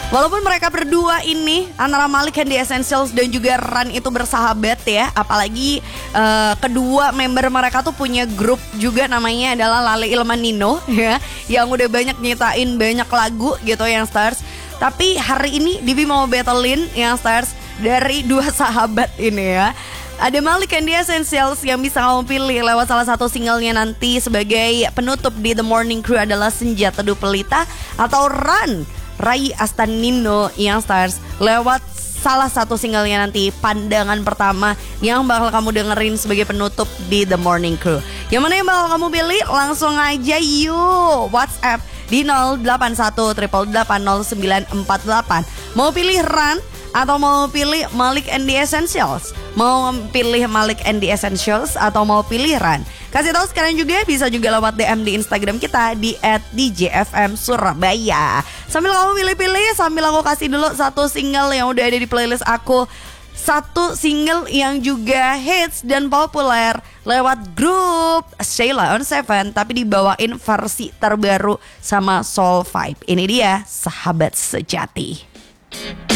Walaupun mereka berdua ini antara Malik and the Essentials dan juga Ran itu bersahabat ya, apalagi kedua member mereka tuh punya grup juga namanya adalah Lale Ilman Nino ya, yang udah banyak nyitain banyak lagu gitu yang Stars. Tapi hari ini Divi mau battlein yang Stars dari dua sahabat ini ya. Ada Malik and the Essentials yang bisa kamu pilih lewat salah satu singlenya nanti sebagai penutup di The Morning Crew adalah Senja Teduh Pelita, atau Ran Rai Astanino yang Stars lewat salah satu singlenya nanti Pandangan Pertama yang bakal kamu dengerin sebagai penutup di The Morning Crew. Yang mana yang bakal kamu pilih? Langsung aja yuk WhatsApp di 081880948. Mau pilih Ran atau mau pilih Malik and the Essentials? Mau pilih Malik and the Essentials atau mau pilih Ran? Kasih tahu sekarang juga, bisa juga lewat DM di Instagram kita di @djfmsurabaya. Sambil kamu pilih-pilih, sambil aku kasih dulu satu single yang udah ada di playlist aku. Satu single yang juga hits dan populer lewat grup Sheila on Seven, tapi dibawain versi terbaru sama Soul Vibe. Ini dia Sahabat Sejati.